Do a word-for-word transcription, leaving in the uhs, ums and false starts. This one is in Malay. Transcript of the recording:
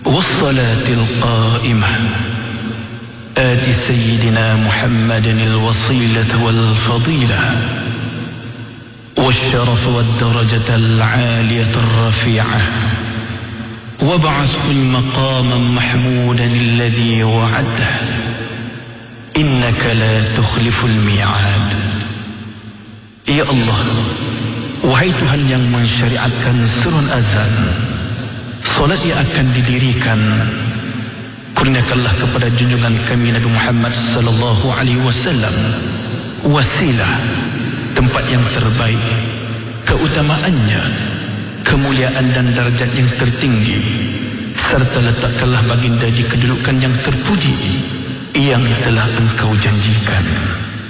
والصلاة القائمة آت سيدنا محمد الوصيلة والفضيلة والشرف والدرجة العالية الرفيعة وابعثه المقام محمودا الذي وعده إنك لا تخلف الميعاد. Ya Allah, wahai Tuhan yang mensyariatkan serun azan, solat yang akan didirikan, kurniakanlah kepada junjungan kami Nabi Muhammad sallallahu alaihi wasallam wasilah, tempat yang terbaik, keutamaannya, kemuliaan dan darjat yang tertinggi, serta letakkanlah baginda di kedudukan yang terpuji yang telah engkau janjikan.